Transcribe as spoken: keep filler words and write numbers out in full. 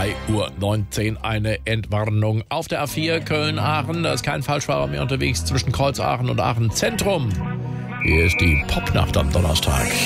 drei Uhr neunzehn eine Entwarnung auf der A vier Köln-Aachen. Da ist kein Falschfahrer mehr unterwegs zwischen Kreuz Aachen und Aachen Zentrum. Hier ist die Popnacht am Donnerstag.